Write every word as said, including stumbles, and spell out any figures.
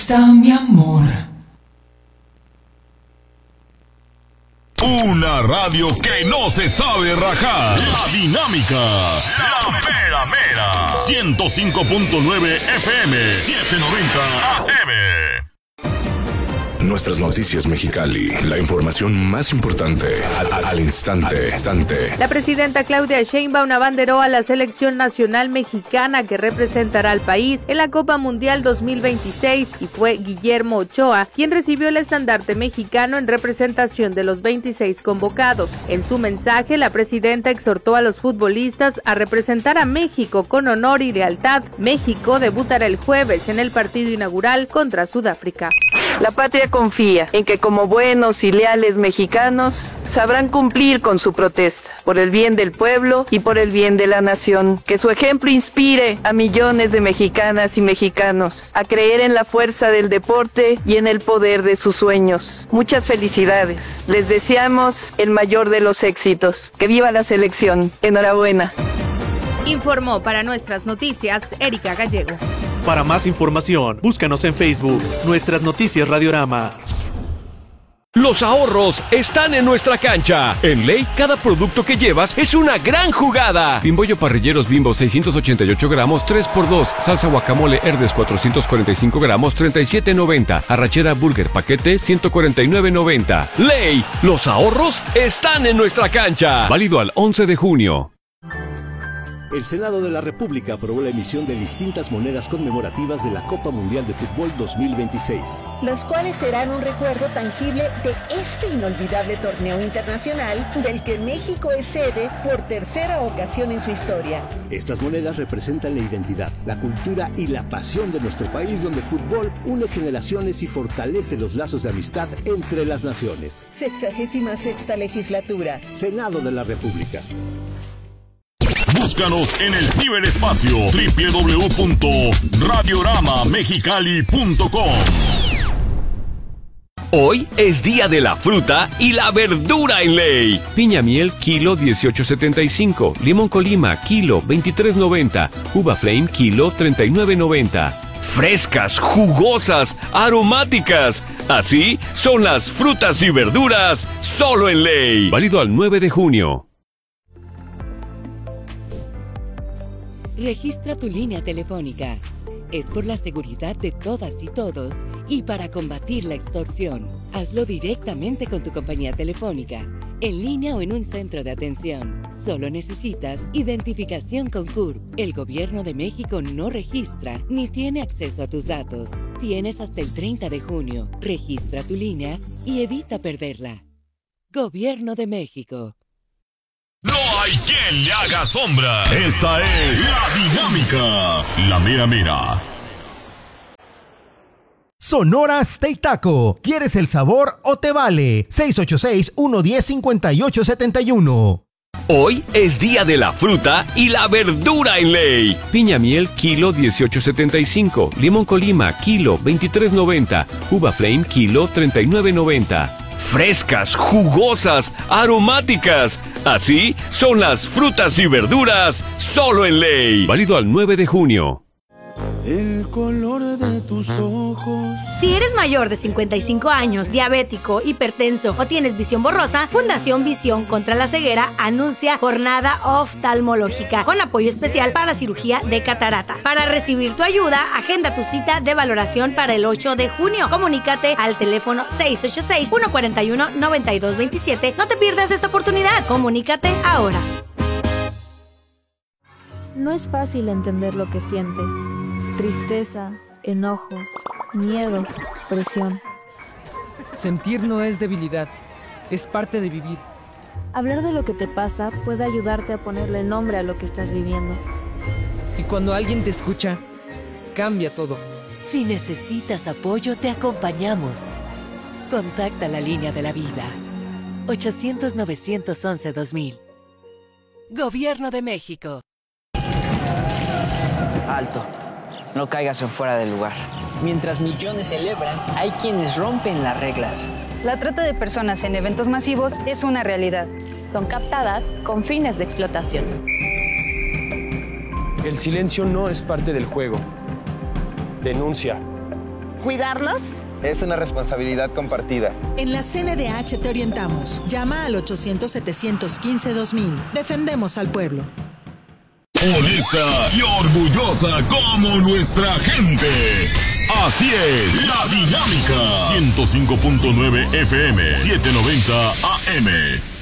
está mi amor? Una radio que no se sabe rajar. La Dinámica. La Mera Mera. ciento cinco punto nueve F M. setecientos noventa A M. Nuestras noticias Mexicali, la información más importante al, al instante, al instante. La presidenta Claudia Sheinbaum abanderó a la selección nacional mexicana que representará al país en la Copa Mundial dos mil veintiséis y fue Guillermo Ochoa quien recibió el estandarte mexicano en representación de los veintiséis convocados. En su mensaje, la presidenta exhortó a los futbolistas a representar a México con honor y lealtad. México debutará el jueves en el partido inaugural contra Sudáfrica. La patria confía en que como buenos y leales mexicanos sabrán cumplir con su protesta por el bien del pueblo y por el bien de la nación. Que su ejemplo inspire a millones de mexicanas y mexicanos a creer en la fuerza del deporte y en el poder de sus sueños. Muchas felicidades. Les deseamos el mayor de los éxitos. Que viva la selección. Enhorabuena. Informó para nuestras noticias Erika Gallego. Para más información, búscanos en Facebook, Nuestras Noticias Radiorama. Los ahorros están en nuestra cancha. En Ley, cada producto que llevas es una gran jugada. Bimbollo Parrilleros Bimbo seiscientos ochenta y ocho gramos, tres por dos. Salsa guacamole Herdes cuatrocientos cuarenta y cinco gramos, treinta y siete noventa. Arrachera Burger paquete ciento cuarenta y nueve noventa. Ley, los ahorros están en nuestra cancha. Válido al once de junio. El Senado de la República aprobó la emisión de distintas monedas conmemorativas de la Copa Mundial de Fútbol dos mil veintiséis. Las cuales serán un recuerdo tangible de este inolvidable torneo internacional del que México es sede por tercera ocasión en su historia. Estas monedas representan la identidad, la cultura y la pasión de nuestro país, donde el fútbol une generaciones y fortalece los lazos de amistad entre las naciones. Sexagésima sexta legislatura. Senado de la República. Búscanos en el ciberespacio doble u doble u doble u punto radiorama mexicali punto com. Hoy es día de la fruta y la verdura en Ley. Piña miel, kilo dieciocho setenta y cinco. Limón Colima, kilo veintitrés noventa. Uva Flame, kilo treinta y nueve noventa. Frescas, jugosas, aromáticas. Así son las frutas y verduras solo en Ley. Válido al nueve de junio. Registra tu línea telefónica. Es por la seguridad de todas y todos y para combatir la extorsión. Hazlo directamente con tu compañía telefónica, en línea o en un centro de atención. Solo necesitas identificación con C U R P. El Gobierno de México no registra ni tiene acceso a tus datos. Tienes hasta el treinta de junio. Registra tu línea y evita perderla. Gobierno de México. No hay quien le haga sombra. Esta es La Dinámica. La Mera Mera. Sonora Steak Taco. ¿Quieres el sabor o te vale? seis ocho seis, uno uno cero, cinco ocho siete uno. Hoy es día de la fruta y la verdura en Ley. Piña miel, kilo dieciocho setenta y cinco. Limón Colima, kilo veintitrés noventa. Uva Flame, kilo treinta y nueve noventa. Frescas, jugosas, aromáticas. Así son las frutas y verduras solo en Ley. Válido al nueve de junio. El color de tus ojos. Si eres mayor de cincuenta y cinco años, diabético, hipertenso o tienes visión borrosa, Fundación Visión contra la Ceguera anuncia jornada oftalmológica con apoyo especial para cirugía de catarata. Para recibir tu ayuda, agenda tu cita de valoración para el ocho de junio. Comunícate al teléfono seis ocho seis, uno cuatro uno, nueve dos dos siete. No te pierdas esta oportunidad. Comunícate ahora. No es fácil entender lo que sientes. Tristeza, enojo, miedo, presión. Sentir no es debilidad, es parte de vivir. Hablar de lo que te pasa puede ayudarte a ponerle nombre a lo que estás viviendo. Y cuando alguien te escucha, cambia todo. Si necesitas apoyo, te acompañamos. Contacta la línea de la vida. ochocientos, novecientos once, dos mil. Gobierno de México. Alto. No caigas en fuera del lugar. Mientras millones celebran, hay quienes rompen las reglas. La trata de personas en eventos masivos es una realidad. Son captadas con fines de explotación. El silencio no es parte del juego. Denuncia. ¿Cuidarlos? Es una responsabilidad compartida. En la C N D H te orientamos. Llama al ochocientos, setecientos quince, dos mil. Defendemos al pueblo. Honesta y orgullosa como nuestra gente. Así es, La Dinámica. ciento cinco punto nueve F M, setecientos noventa A M.